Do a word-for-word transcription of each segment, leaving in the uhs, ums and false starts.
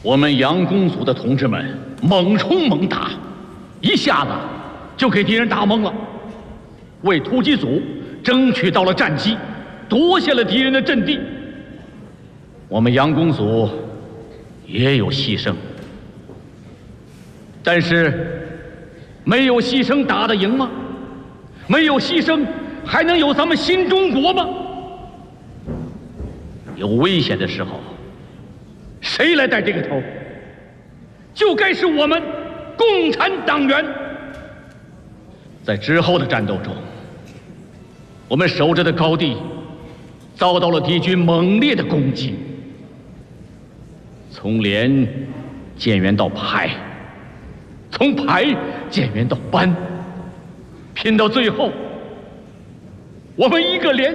我们杨公组的同志们猛冲猛打，一下子就给敌人打懵了，为突击组争取到了战机，夺下了敌人的阵地。我们杨公组也有牺牲，但是没有牺牲打得赢吗？没有牺牲还能有咱们新中国吗？有危险的时候，谁来带这个头？就该是我们共产党员。在之后的战斗中，我们守着的高地遭到了敌军猛烈的攻击，从连减员到排，从排减员到班，拼到最后，我们一个连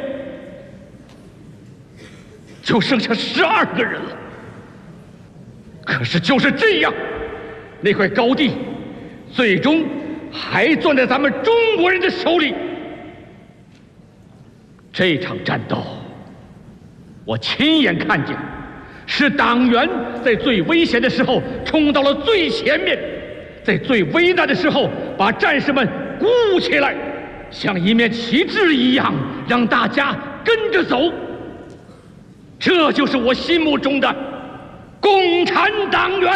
就剩下十二个人了。可是就是这样，那块高地最终还攥在咱们中国人的手里。这场战斗我亲眼看见，是党员在最危险的时候冲到了最前面，在最危难的时候把战士们鼓舞起来，像一面旗帜一样让大家跟着走。这就是我心目中的共产党员。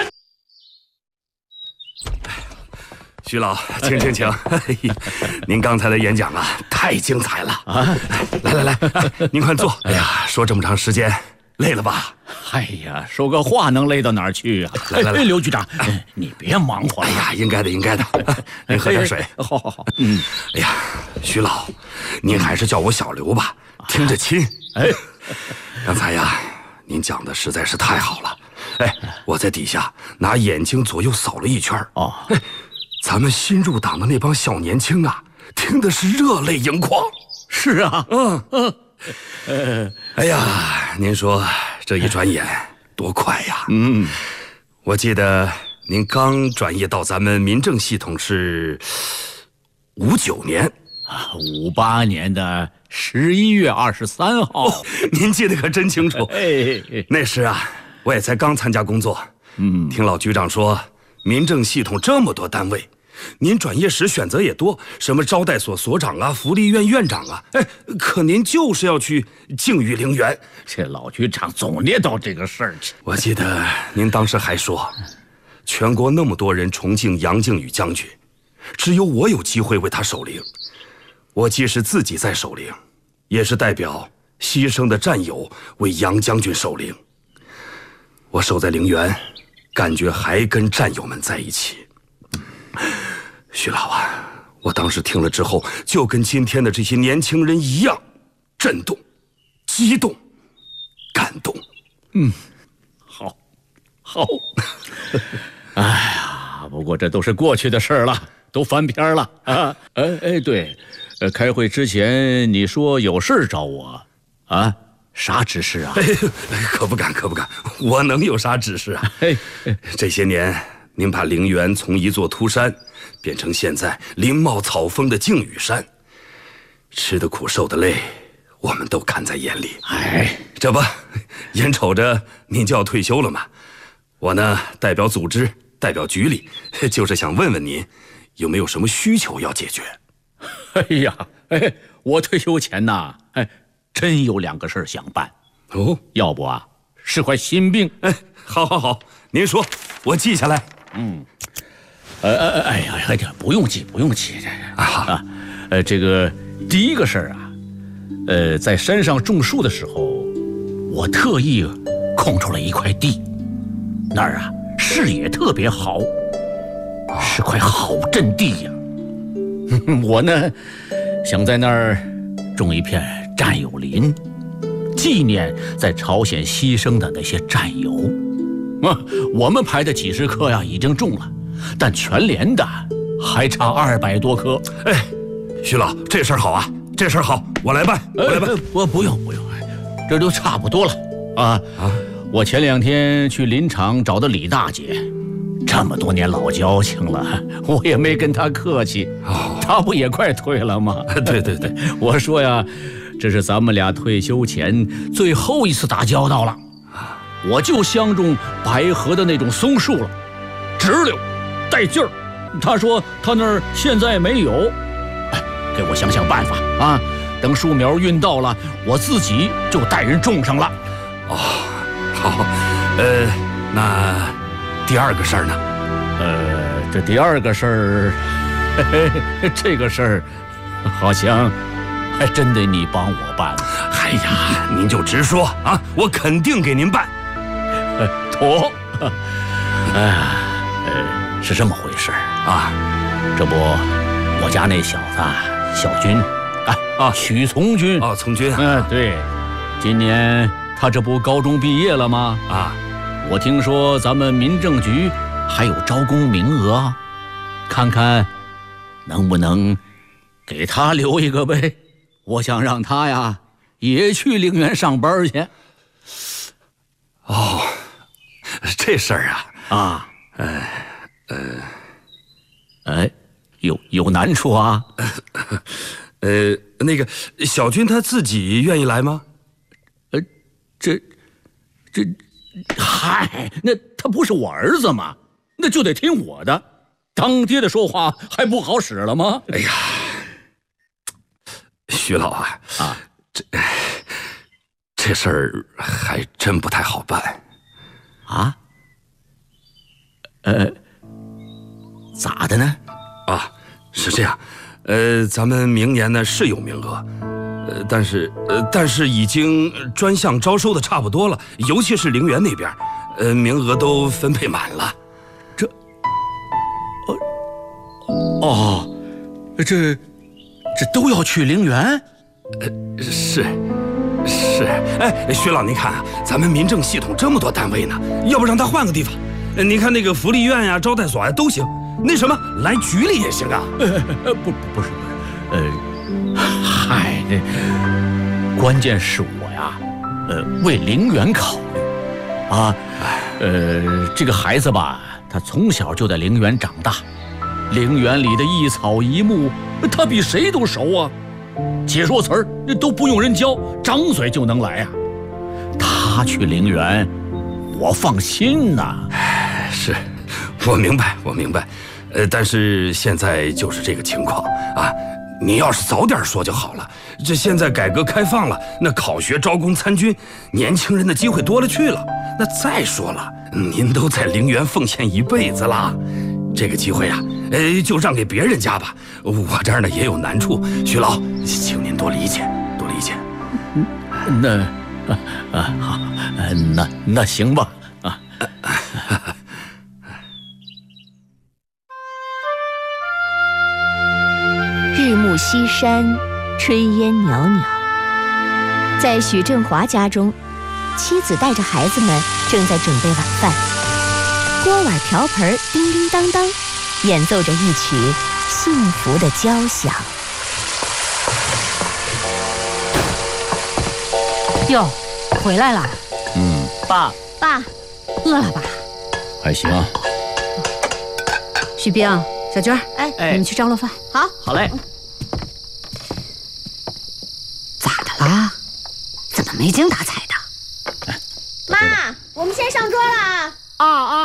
徐老，请请请，您刚才的演讲啊，太精彩了啊！来来来，您快坐。哎呀，说这么长时间，累了吧？ 哎呀，说个话能累到哪儿去啊？ 来来来， 刘局长，你别忙活了。 哎呀，应该的，应该的。您喝点水。 好好好。嗯。 哎呀，徐老，您还是叫我小刘吧，听着亲。哎，刚才呀，您讲的实在是太好了。哎，我在底下拿眼睛左右扫了一圈。哦。咱们新入党的那帮小年轻啊，听的是热泪盈眶。 是啊，嗯嗯， 呃，哎呀，您说这一转眼多快呀！嗯，我记得您刚转业到咱们民政系统是五九年啊，五八年的十一月二十三号。 哦，您记得可真清楚。哎，那时啊，我也才刚参加工作。嗯，听老局长说，民政系统这么多单位。您转业时选择也多，什么招待所所长啊，福利院院长啊，哎，可您就是要去靖宇陵园。 这老局长总念叨这个事儿去。 我记得您当时还说，全国那么多人崇敬杨靖宇将军，只有我有机会为他守灵。我既是自己在守灵，也是代表牺牲的战友为杨将军守灵。我守在陵园，感觉还跟战友们在一起。徐老啊，我当时听了之后，就跟今天的这些年轻人一样，震动、激动、感动。 嗯，好，好。哎呀，不过这都是过去的事了，都翻篇了啊！哎哎，对，呃，开会之前你说有事找我，啊？啥指示啊？ 哎，可不敢，可不敢，我能有啥指示啊？哎，这些年。您把陵园从一座秃山变成现在林茂草丰的靖宇山，吃的苦受的累，我们都看在眼里。哎，这不，眼瞅着您就要退休了嘛，我呢代表组织，代表局里，就是想问问您，有没有什么需求要解决？ 哎呀，哎，我退休前呐，哎，真有两个事儿想办。哦，要不啊，是块心病。 哎，好，好，好，您说，我记下来。 嗯，呃呃，哎呀，哎呀，不用急，不用急，啊啊，呃，这个第一个事儿啊，呃，在山上种树的时候，我特意空出了一块地，那儿啊视野特别好，是块好阵地呀。我呢，想在那儿种一片战友林，纪念在朝鲜牺牲的那些战友。啊，我们排的几十棵呀，已经种了，但全连的还差二百多棵。 哎，徐老，这事儿好啊，这事儿好，我来办，我来办。 我不用不用，这都差不多了啊啊！我前两天去林场找的李大姐，这么多年老交情了，我也没跟她客气。哦，她不也快退了吗？ 对对对， 我说呀，这是咱们俩退休前最后一次打交道了。 我就相中白河的那种松树了，直溜，带劲儿。他说他那儿现在没有，哎，给我想想办法啊！等树苗运到了，我自己就带人种上了。 哦，好，呃，那第二个事儿呢？ 呃，这第二个事儿，嘿嘿，这个事儿好像还真得你帮我办。 哎呀，您就直说啊，我肯定给您办。 呃，妥。哎呀，呃，是这么回事啊。这不，我家那小子小军，啊啊，许从军。 哦，从军。 嗯、呃，对，今年他这不高中毕业了吗？啊，我听说咱们民政局还有招工名额，看看能不能给他留一个呗。我想让他呀也去陵园上班去。 哦，这事儿啊， 啊，呃呃，哎，有有难处啊？ 呃，那个小军他自己愿意来吗？ 呃，这这，嗨，那他不是我儿子吗？那就得听我的，当爹的说话还不好使了吗？ 哎呀，徐老啊，啊，这这事儿还真不太好办啊。呃，咋的呢？ 啊，是这样，呃，咱们明年呢是有名额，呃，但是呃，但是已经专项招收的差不多了，尤其是陵园那边，呃，名额都分配满了。 这，哦，哦，这这都要去陵园？ 呃，是是，哎，徐老，您看啊，咱们民政系统这么多单位呢，要不让他换个地方？您看那个福利院呀、招待所呀都行，那什么来局里也行啊。 呃，不，不是，不是，呃，嗨，那关键是我呀，呃，为陵园考虑啊，呃，这个孩子吧，他从小就在陵园长大，陵园里的一草一木，他比谁都熟啊，解说词儿都不用人教，张嘴就能来啊。他去陵园，我放心呐。 是，我明白，我明白，呃，但是现在就是这个情况啊。你要是早点说就好了。这现在改革开放了，那考学、招工、参军，年轻人的机会多了去了。那再说了，您都在陵园奉献一辈子了，这个机会啊，呃，就让给别人家吧。我这儿呢也有难处，徐老，请您多理解，多理解。 那，啊啊好，那那行吧，啊。 日暮西山，炊烟袅袅。在许振华家中，妻子带着孩子们正在准备晚饭，锅碗瓢盆叮叮当当，演奏着一曲幸福的交响。 哟，回来了。 嗯， 爸，爸，饿了吧？ 还行。 许冰、小娟， 哎， 你们去张罗饭。 好， 好嘞。 咋的啦？怎么没精打采的？ 妈，我们先上桌了啊！ 啊啊！